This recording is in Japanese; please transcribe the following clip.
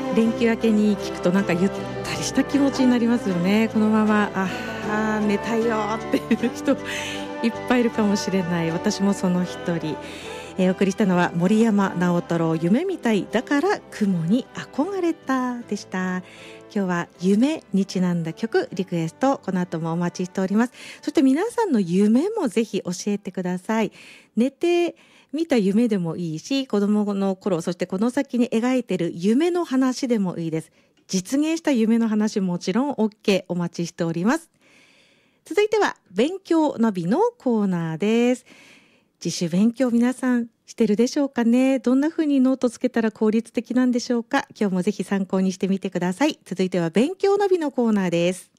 連休明けに聞くとなんかゆったりした気持ちになりますよね。このまま寝たいよっていう人いっぱいいるかもしれない。私もその一人。お送りしたのは森山直太朗、夢みたいだから雲に憧れたでした。今日は夢にちなんだ曲リクエスト、この後もお待ちしております。そして皆さんの夢もぜひ教えてください。寝て見た夢でもいいし、子供の頃、そしてこの先に描いている夢の話でもいいです。実現した夢の話もちろん OK、 お待ちしております。続いては勉強ナビのコーナーです。自主勉強皆さんしてるでしょうかね。どんな風にノートつけたら効率的なんでしょうか。今日もぜひ参考にしてみてください。続いては勉強ナビのコーナーです。